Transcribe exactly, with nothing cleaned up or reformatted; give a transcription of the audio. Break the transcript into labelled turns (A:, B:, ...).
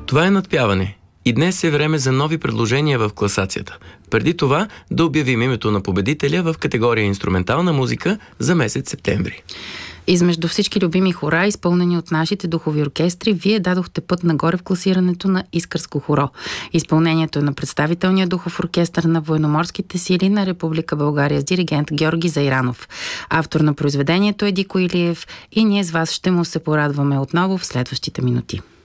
A: Това е надпяване. И днес е време за нови предложения в класацията. Преди това да обявим името на победителя в категория инструментална музика за месец септември.
B: Измежду всички любими хора, изпълнени от нашите духови оркестри, вие дадохте път нагоре в класирането на Искърско хоро. Изпълнението е на представителния духов оркестър на Военноморските сили на Република България с диригент Георги Зайранов. Автор на произведението е Дико Илиев и ние с вас ще му се порадваме отново в следващите минути.